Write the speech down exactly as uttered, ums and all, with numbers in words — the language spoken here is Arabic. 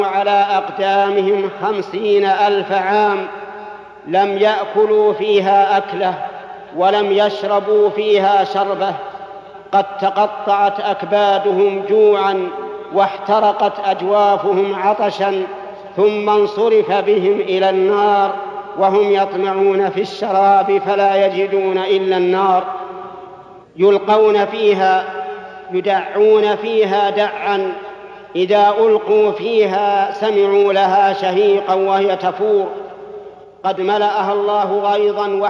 على أقدامهم خمسين ألف عام لم يأكلوا فيها أكلة ولم يشربوا فيها شربة، قد تقطعت أكبادهم جوعا واحترقت أجوافهم عطشا، ثم انصرف بهم إلى النار وهم يطمعون في الشراب فلا يجدون إلا النار، يلقون فيها يدعون فيها دعا، إذا ألقوا فيها سمعوا لها شهيقا وهي تفور، قد ملأها الله غيظا